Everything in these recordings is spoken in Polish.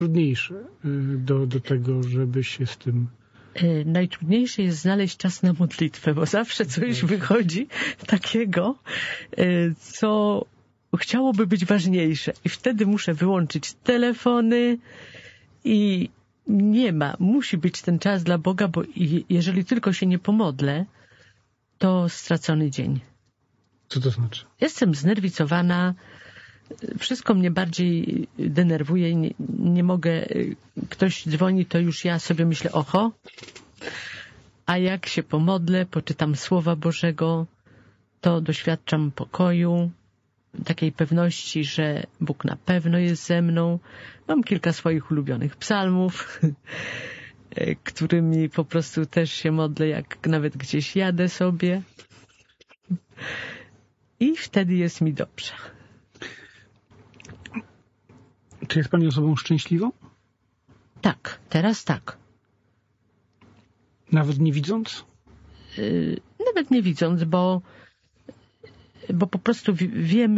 trudniejsze do tego, żeby się z tym... Najtrudniejsze jest znaleźć czas na modlitwę, bo zawsze coś wychodzi takiego, co chciałoby być ważniejsze. I wtedy muszę wyłączyć telefony i musi być ten czas dla Boga, bo jeżeli tylko się nie pomodlę, to stracony dzień. Co to znaczy? Jestem znerwicowana, wszystko mnie bardziej denerwuje, nie mogę, ktoś dzwoni, to już ja sobie myślę, oho, a jak się pomodlę, poczytam Słowa Bożego, to doświadczam pokoju, takiej pewności, że Bóg na pewno jest ze mną. Mam kilka swoich ulubionych psalmów, którymi po prostu też się modlę, jak nawet gdzieś jadę sobie. I wtedy jest mi dobrze. Czy jest Pani osobą szczęśliwą? Tak, teraz tak. Nawet nie widząc? Nawet nie widząc, bo po prostu wiem,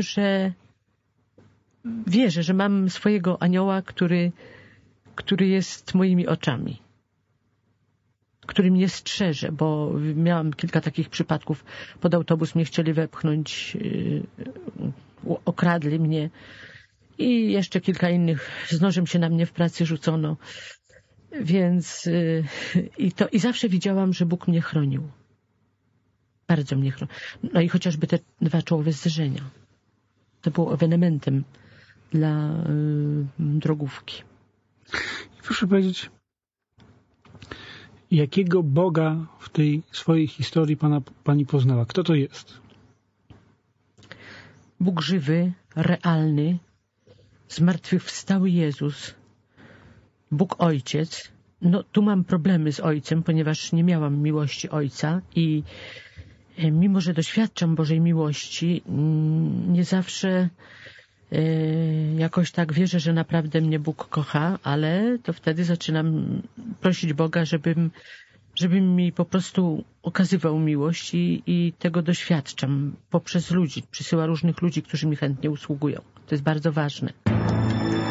wierzę, że mam swojego anioła, który jest moimi oczami, który mnie strzeże, bo miałam kilka takich przypadków. Pod autobus mnie chcieli wepchnąć, okradli mnie i jeszcze kilka innych. Z nożem się na mnie w pracy rzucono. Więc i zawsze widziałam, że Bóg mnie chronił. Bardzo mnie chronił. No i chociażby te 2 czołowe zderzenia. To było ewenementem dla drogówki. Proszę powiedzieć, jakiego Boga w tej swojej historii Pani poznała? Kto to jest? Bóg żywy, realny, zmartwychwstały Jezus, Bóg Ojciec. No tu mam problemy z Ojcem, ponieważ nie miałam miłości Ojca i mimo, że doświadczam Bożej miłości, nie zawsze jakoś tak wierzę, że naprawdę mnie Bóg kocha, ale to wtedy zaczynam prosić Boga, żeby mi po prostu okazywał miłość i tego doświadczam poprzez ludzi. Przysyła różnych ludzi, którzy mi chętnie usługują. To jest bardzo ważne.